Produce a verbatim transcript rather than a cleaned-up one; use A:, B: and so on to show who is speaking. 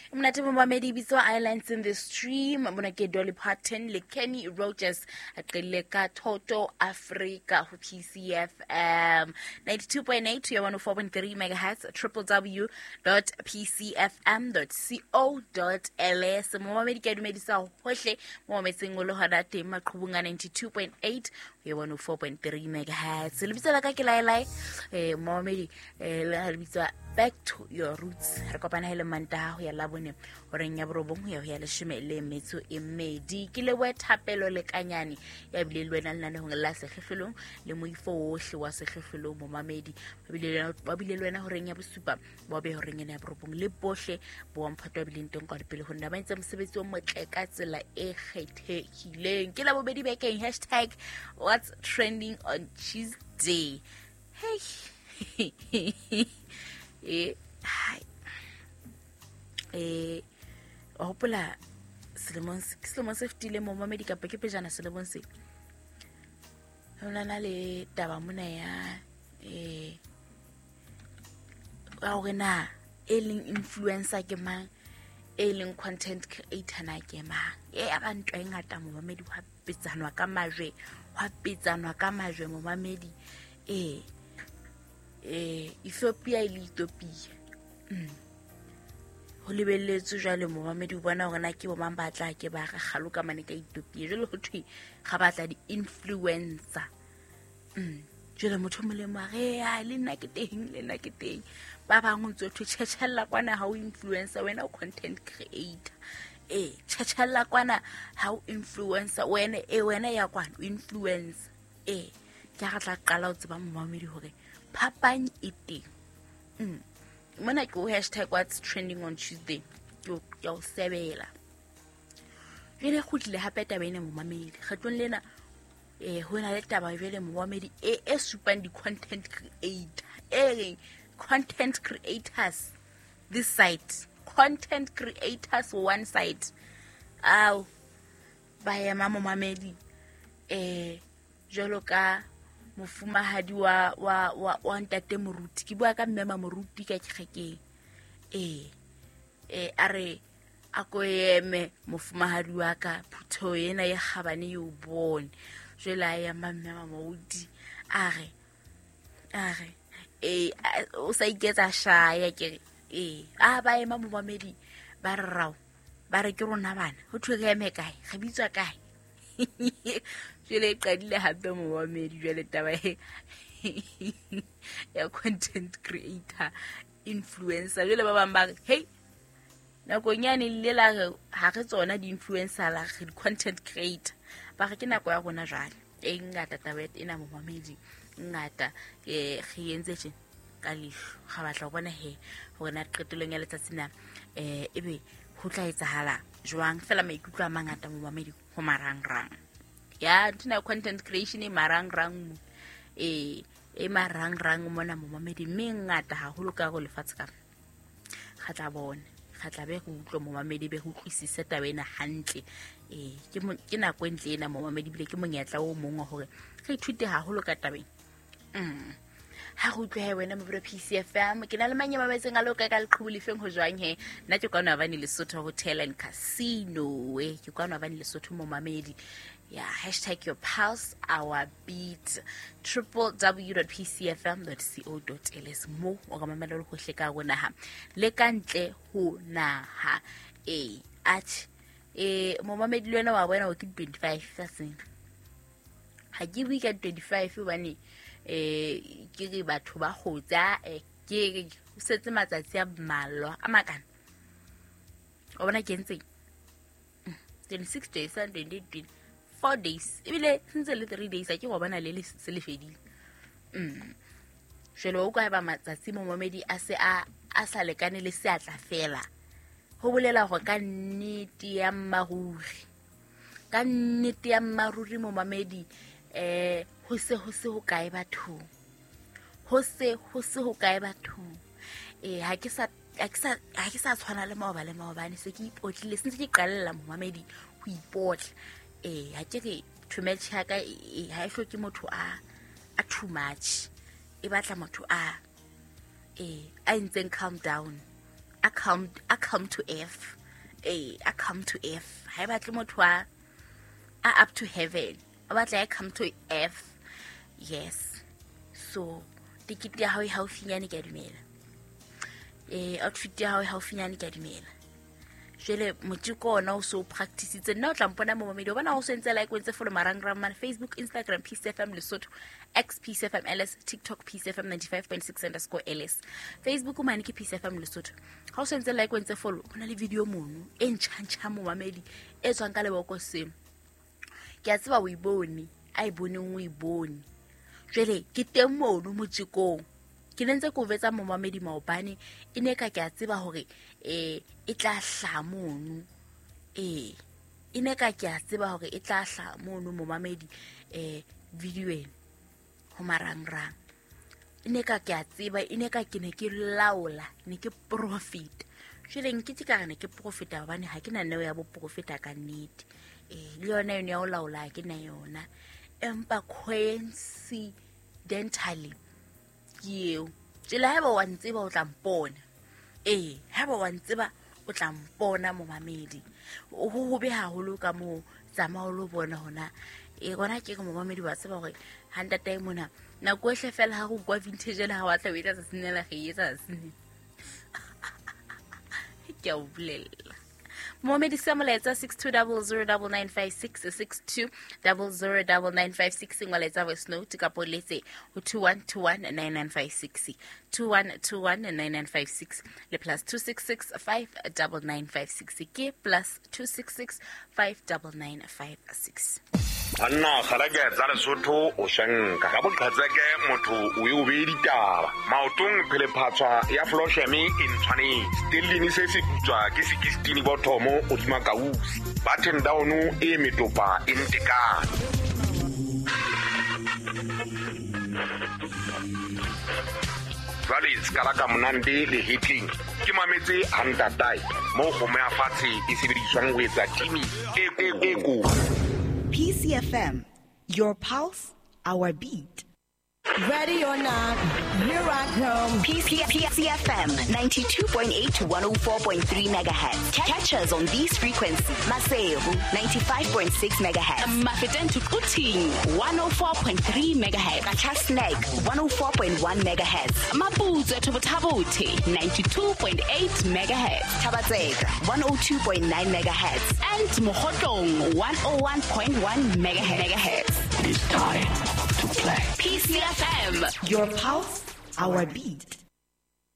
A: Mnate momamedi bitso Islands in the Stream mona ke Dolly Parton le Kenny Rogers a qile ka Toto Africa ho P C F M ninety-two point eight to one oh four point three megahertz w w w dot p c f m dot co dot l s momamedi ke dumedisa hohle mo metseng o le hona teng maqhubunga ninety-two point eight ho one oh four point three megahertz le bitso la ka ke laelai eh momamedi eh le bitso Back to Your Roots re kopana hele manta ho ya labone horeng ya borobong ho ya ho ya leshome le metso e mmedi ke le wethapelo le kanyane ya bile le wena lena ho ngela sehlehlolong le moifo ohle wa sehlehlolong mo mamedi ba bile ba bile le wena horeng ya bosupa ba be horeng ya borobong le bohle bo mphato bile ntong ka dipele ho nna ba ntse mosebetsi o motle ka tsela e kgethehileng ke la bobedi bekeng hashtag what's trending on Tuesday. Hey eh hai eh hopola selemong selemong se fetile mo mamedi ka ke pejana selemong se hona na le taba mona ya eh wa rena eleng influencer ke mang eleng content creator na ke mang e abantu a ngata mo mamedi wa petsanwa ka majwe wa petsanwa ka majwe mo mamedi eh eh Ethiopia ile Ethiopia mm ho lebelletse jwale mo mamedi o bona hore na ke bo mang batla ke ba ga galuka mane ka Ethiopia jwale ho thwe ga batla di influencer mm jwale motho mo le mare ya le nna ke teng le nna ke teng ba bang o ntse tshechella kwana ha o influencer wena o content creator eh tshechella kwana ha o influencer wena eh wena ya kwana o influencer eh ke ga tla qala o tseba mo mamedi hore phapang ite mm mona go hashtag what's trending on Tuesday yo yo sebela jene khutile hape taba ene mo mamedi khatlong lena eh hona le taba jele mo mamedi e e supang di content creator eh content creators this site content creators one site aw ba ya mama mamedi eh jolo ka mofumahadi wa wa wa wa ntate moruti ke bua ka mmema moruti ka kgekeng eh eh are akoyeme mofumahadi wa ka phutho yena ya khabane yo bone jela ya mmema moruti are are eh o sa iketsa shaya ke eh a ba ema mo mamedi ba rrao ba re ke rona bana ho thwe ke eme kae ga bitswa kae jele qadile hape mo mamedi jele taba ya content creator influencer jele ba bang ba hey nako nyane le la ha re tsona di influencer la re content creator ba re ke nako ya rona jwale e ngata taba ena mo mamedi ngata e re yentse tje ka lihlo ga batla go bona he hore na qetelong ya letsatsi na eh ebe ho tla etsahala jwang fela maikutlo a mangata mo mamedi ho marangrang ya tina content creation e marangrang eh e marangrang mona mo mamedi mengata ha holo ka go lefatse ka ga tla bona ga tla be go utlo mo mamedi be go tlisisa tabena hantle eh ke ke na kwentle ena mo mamedi bile ke monyetla o mongwe hore re ithute ha holo ka tabeng mm ha go tlohe wena mo P C F M ke na le manyema metseng a loka ka leqhubu lefeng ho jwang he nna ke kwana bane Lesotho Hotel and Casino eh ke kwana bane Lesotho mo mamedi ya hashtag your pulse our beat w w w dot p c f m dot co dot l s mo o ga mamela le go hleka go naha le kantle ho naha eh at eh mo mamedi le wena wa bona o ke twenty-five thousand ha ke wika twenty-five bane eh ke re batho ba khotsa eh ke setse matsatsi a mmalwa a makana o bona ke ntse twenty-six days and twenty four days ebile since le three days a ke go bona le le se le fedile mm jelo o ka ba matsatsi mo mamedi a se a a sa lekane le se atla fela ho bolela go ka nnete ya maruri ka nnete ya maruri mo mamedi eh ho se ho se ho kae batho ho se ho se ho kae batho eh ha ke sa ha ke sa ha ke sa tshwana le maoba le maobane se ke ipotlile sentse ke qalella mo mamedi ho ipotla eh ha ke re too much ha ka ha e hloke motho a a too much e batla motho a eh a ntseng calm down a come a come to F. Eh, a come to F. Ha ba tle motho a up to heaven. A batla I come to F. Yes. So ticket ya hao e haufinyane ke a dumela. Eh, outfit ya hao e haufinyane ke a dumela. Jele motiko ona o so practice nna o tla mpona mo mamedi bona o sentse like wentse follow marangram man Facebook, Instagram P C F M Lesotho, X P C F M L S, TikTok P C F M ninety-five point six underscore L S. Facebook o mane ke P C F M Lesotho. Ha o sentse like wentse follow bona le video mono e ntšhantšha mo mamedi e tswang ka leboko seno. Ke a tseba o ibone, ai bone o ibone. Jele ke teng mono motsikong. Ke nentse go vetsa mo mamedi maobane ine ka ke a tseba hore eh e tla hla mono eh ine ka ke a tseba hore e tla hla mono mo mamedi eh videoeng ho marangrang ine ka ke a tseba ine ka ke ne ke laola ne ke profit jele nkitse ka ne ke profit abane ha ke na neo ya bo profit ka nnete eh le yona yone ya o laola ke na yona empa coincidentally yeo tsela ha ba wa ntseba o tla mpona eh ha ba wa ntseba o tla mpona mo mamedi o ho be haholo ka mo tsama o lo bona hona e gona ke mo mamedi ba tseba gore handa time mona na go hle fela ha go kwa vintage la ha wa tla wetsa tsinela ge yetsa sine ke a o bulela Mohammed Samuletsa six two zero zero nine nine five six six two zero zero nine nine five six ngwaletsa voice note ka poletse ho two one two one nine nine five six two one two one nine nine five six le plus two six six five nine nine five six ke plus two six six five nine nine five six.
B: Anna khalage tsa Lesotho o shanka ka boqhatseke motho o e o be ditaba maotong phele phatswa ya floshemi in tshwane stilini se se putswa ke sixteen bothomo o di makausi button down e metopa in tekano Vale skala ka monande le hitting ke mametse handa tai mo go me afatse e sebediswang ho etsa timi e e go
C: P C F M, your pulse, our beat. Ready or not, here I come.
D: P C F M ninety-two point eight to one oh four point three megahertz. Catch us on these frequencies. Maseo ninety-five point six megahertz. Mafeten to Kuting one oh four point three megahertz. Kachasnek one oh four point one megahertz. Maputo to Tabote ninety-two point eight megahertz. Tabatsega one oh two point nine megahertz. And Mohotong one oh one point one megahertz.
E: It's time to play.
D: P C F M,
C: your pulse, our beat.